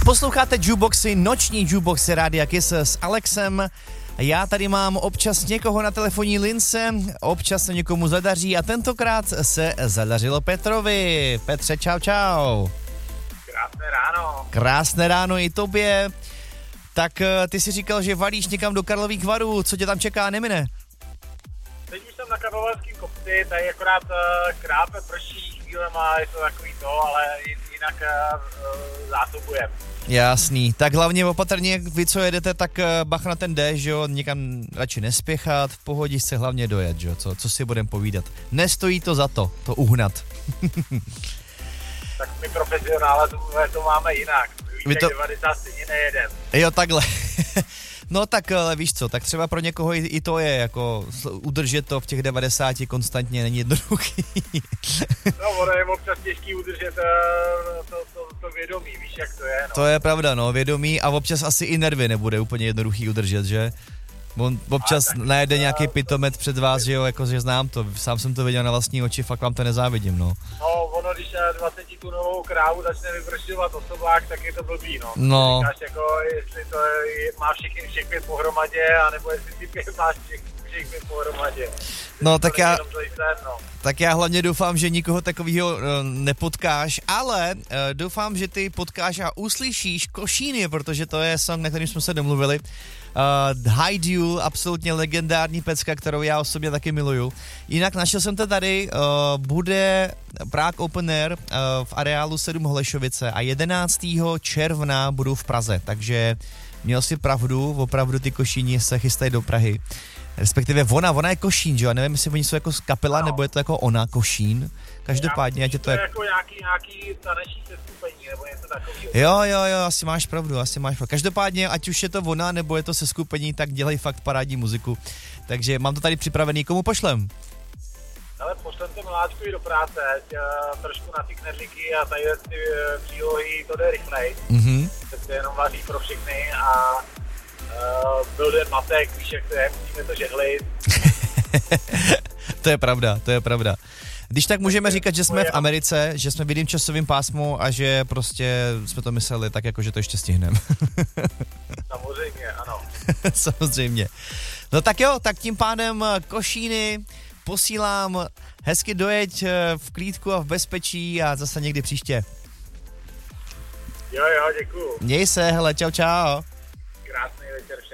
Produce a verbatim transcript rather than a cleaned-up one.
Posloucháte Jukeboxy, noční Jukeboxy Rádia Kiss s Alexem. Já tady mám občas někoho na telefonní lince, občas se někomu zadaří a tentokrát se zadařilo Petrovi. Petře, čau, čau. Krásné ráno. Krásné ráno i tobě. Tak ty si říkal, že valíš někam do Karlových Varů, co tě tam čeká, nemine? Teď už jsem na Karlovarském kopci, tady akorát uh, krápe, prší chvílema, je to takový to, ale jinak uh, zásobujem. Jasný, tak hlavně opatrně, vy co jedete, tak bach na ten déšť, jo, někam radši nespěchat, v pohodě se hlavně dojet, jo, co, co si budem povídat. Nestojí to za to, to uhnat. Tak my profesionále to, to máme jinak, víš, to... devadesát stejně nejedem. Jo, takhle. No tak ale víš co, tak třeba pro někoho i, i to je, jako udržet to v těch devadesáti konstantně není jednoduchý. No, ono je občas těžký udržet uh, to, to, to vědomí, víš jak to je, no. To je pravda, no, vědomí a občas asi i nervy nebude úplně jednoduchý udržet, že? On občas tak, najede nějaký pitomet před vás, že jo, jako že znám to, sám jsem to viděl na vlastní oči, fakt vám to nezávidím, no. No, ono, když dvacetitunovou krávu začne vypršťovat osobák, tak je to blbý, no. No. Říkáš, jako, jestli to je, má všechny všech pět pohromadě, anebo jestli ty pět máš všech, všech pět pohromadě. No, tak já, sen, no. tak já hlavně doufám, že nikoho takového uh, nepotkáš, ale uh, doufám, že ty potkáš a uslyšíš Košíny, protože to je song, na kterým jsme se domluvili. Uh, High Duel, absolutně legendární pecka, kterou já osobně taky miluju. Jinak našel jsem to tady, uh, bude Prague Open Air uh, v areálu sedm Holešovice a jedenáctého června budu v Praze, takže měl si pravdu, opravdu ty Košíni se chystají do Prahy. Respektive ona, ona je Košín, že jo? Nevím, jestli oni jsou jako kapela, no. Nebo je to jako ona, Košín. Každopádně, ať je to... To je jako nějaký, nějaký taneční seskupení, nebo něco takového. Jo, jo, jo, asi máš pravdu, asi máš pravdu. Každopádně, ať už je to ona, nebo je to seskupení, tak dělej fakt parádní muziku. Takže mám to tady připravený, komu pošlem? Ale pošlem to miláčku i do práce, tě, trošku na ty knedlíky a tady ty přílohy, to jde rychleji. Mhm. Tak to jenom vaří pro všechny a uh, byl den matek, víš jak to je, musíme to žehlit. To je pravda, to je pravda. Když tak můžeme říkat, že jsme v Americe, že jsme v jiným časovým pásmu a že prostě jsme to mysleli tak, jako že to ještě stihneme. Samozřejmě, ano. Samozřejmě. No tak jo, tak tím pádem Košíny posílám, hezky dojeď v klídku a v bezpečí a zase někdy příště. Jo, jo, děkuju. Měj se, hele, čau, čau. Krásný večer všem.